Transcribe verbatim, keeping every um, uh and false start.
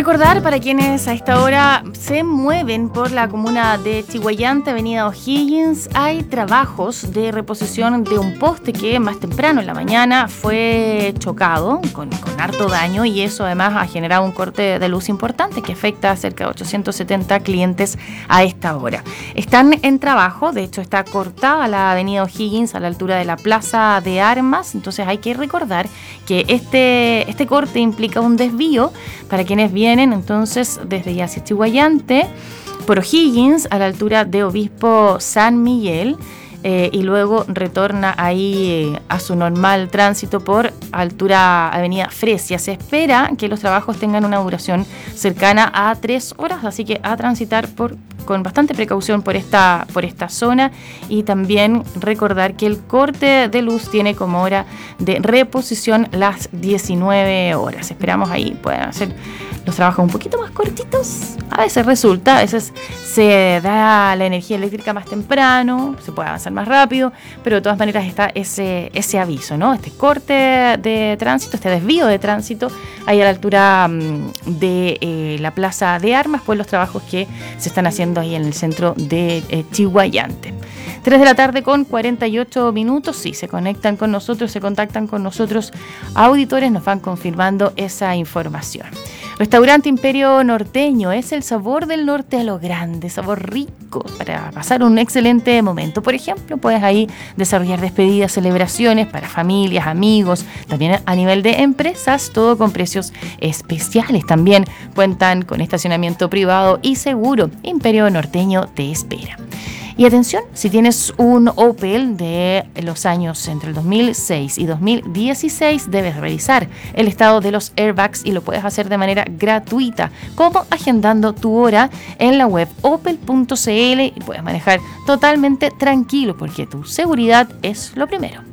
Recordar para quienes a esta hora se mueven por la comuna de Chiguayante, avenida O'Higgins, hay trabajos de reposición de un poste que más temprano en la mañana fue chocado con, con harto daño, y eso además ha generado un corte de luz importante que afecta a cerca de ochocientos setenta clientes a esta hora. Están en trabajo, de hecho está cortada la avenida O'Higgins a la altura de la Plaza de Armas, entonces hay que recordar que este, este corte implica un desvío para quienes vienen entonces desde ya hacia Chiguayante, por O'Higgins a la altura de Obispo San Miguel, eh, y luego retorna ahí eh, a su normal tránsito por altura avenida Fresia. Se espera que los trabajos tengan una duración cercana a tres horas, así que a transitar por con bastante precaución por esta, por esta zona, y también recordar que el corte de luz tiene como hora de reposición las diecinueve horas. Esperamos ahí puedan hacer los trabajos un poquito más cortitos. A veces resulta, a veces se da la energía eléctrica más temprano, se puede avanzar más rápido, pero de todas maneras está ese, ese aviso, ¿no? Este corte de tránsito, este desvío de tránsito ahí a la altura um, de eh, la Plaza de Armas, por los trabajos que se están haciendo ahí en el centro de eh, Chiguayante. tres de la tarde con cuarenta y ocho minutos. Sí, se conectan con nosotros, se contactan con nosotros auditores, nos van confirmando esa información. Restaurante Imperio Norteño es el sabor del norte a lo grande, sabor rico para pasar un excelente momento. Por ejemplo, puedes ahí desarrollar despedidas, celebraciones para familias, amigos, también a nivel de empresas, todo con precios especiales. También cuentan con estacionamiento privado y seguro. Imperio Norteño te espera. Y atención, si tienes un Opel de los años entre el dos mil seis y dos mil dieciséis, debes revisar el estado de los airbags, y lo puedes hacer de manera gratuita, como agendando tu hora en la web opel punto c l, y puedes manejar totalmente tranquilo porque tu seguridad es lo primero.